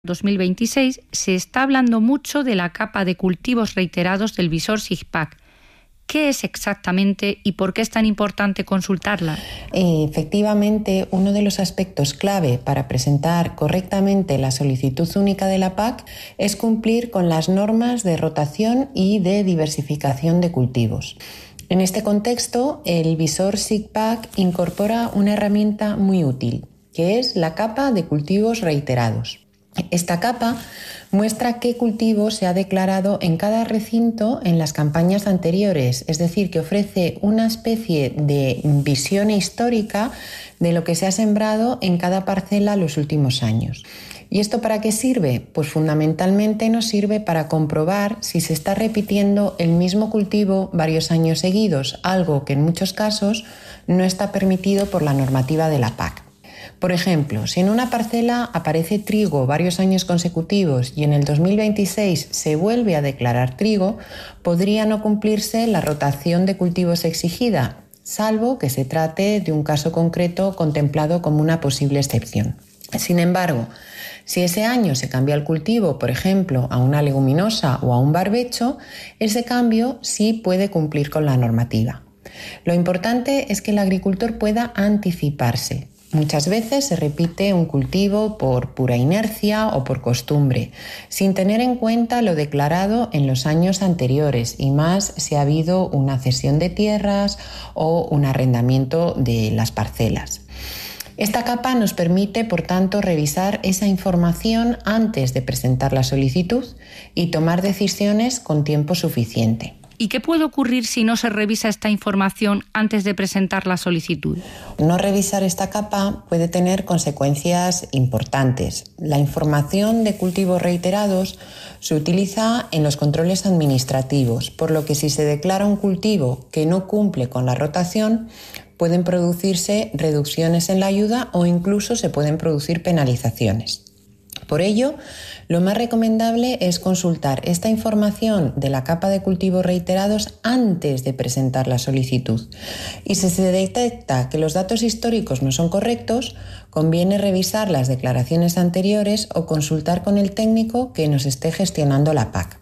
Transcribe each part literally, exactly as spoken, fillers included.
dos mil veintiséis se está hablando mucho de la capa de cultivos reiterados del visor SIGPAC. ¿Qué es exactamente y por qué es tan importante consultarla? Efectivamente, uno de los aspectos clave para presentar correctamente la solicitud única de la P A C es cumplir con las normas de rotación y de diversificación de cultivos. En este contexto, el visor SIGPAC incorpora una herramienta muy útil, que es la capa de cultivos reiterados. Esta capa muestra qué cultivo se ha declarado en cada recinto en las campañas anteriores, es decir, que ofrece una especie de visión histórica de lo que se ha sembrado en cada parcela los últimos años. ¿Y esto para qué sirve? Pues fundamentalmente nos sirve para comprobar si se está repitiendo el mismo cultivo varios años seguidos, algo que en muchos casos no está permitido por la normativa de la P A C. Por ejemplo, si en una parcela aparece trigo varios años consecutivos y en el dos mil veintiséis se vuelve a declarar trigo, podría no cumplirse la rotación de cultivos exigida, salvo que se trate de un caso concreto contemplado como una posible excepción. Sin embargo, si ese año se cambia el cultivo, por ejemplo, a una leguminosa o a un barbecho, ese cambio sí puede cumplir con la normativa. Lo importante es que el agricultor pueda anticiparse. Muchas veces se repite un cultivo por pura inercia o por costumbre, sin tener en cuenta lo declarado en los años anteriores y más si ha habido una cesión de tierras o un arrendamiento de las parcelas. Esta capa nos permite, por tanto, revisar esa información antes de presentar la solicitud y tomar decisiones con tiempo suficiente. ¿Y qué puede ocurrir si no se revisa esta información antes de presentar la solicitud? No revisar esta capa puede tener consecuencias importantes. La información de cultivos reiterados se utiliza en los controles administrativos, por lo que si se declara un cultivo que no cumple con la rotación, pueden producirse reducciones en la ayuda o incluso se pueden producir penalizaciones. Por ello, lo más recomendable es consultar esta información de la capa de cultivos reiterados antes de presentar la solicitud. Y si se detecta que los datos históricos no son correctos, conviene revisar las declaraciones anteriores o consultar con el técnico que nos esté gestionando la P A C.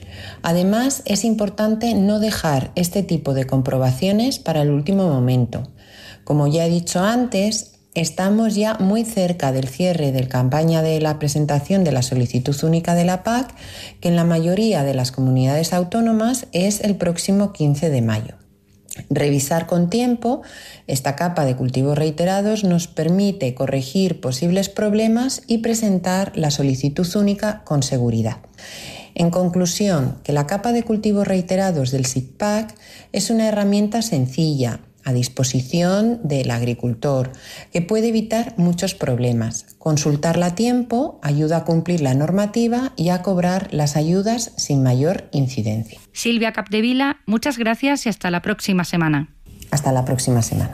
Además, es importante no dejar este tipo de comprobaciones para el último momento. Como ya he dicho antes, estamos ya muy cerca del cierre de la campaña de la presentación de la solicitud única de la P A C, que en la mayoría de las comunidades autónomas es el próximo quince de mayo. Revisar con tiempo esta capa de cultivos reiterados nos permite corregir posibles problemas y presentar la solicitud única con seguridad. En conclusión, que la capa de cultivos reiterados del SIGPAC es una herramienta sencilla, a disposición del agricultor, que puede evitar muchos problemas. Consultarla a tiempo ayuda a cumplir la normativa y a cobrar las ayudas sin mayor incidencia. Silvia Capdevila, muchas gracias y hasta la próxima semana. Hasta la próxima semana.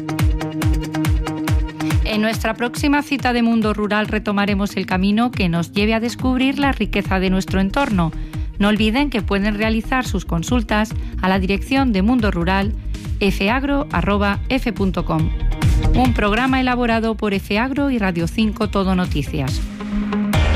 En nuestra próxima cita de Mundo Rural retomaremos el camino que nos lleve a descubrir la riqueza de nuestro entorno. No olviden que pueden realizar sus consultas a la dirección de Mundo Rural efeagro arroba efe punto com. Un programa elaborado por Efeagro y Radio cinco Todo Noticias.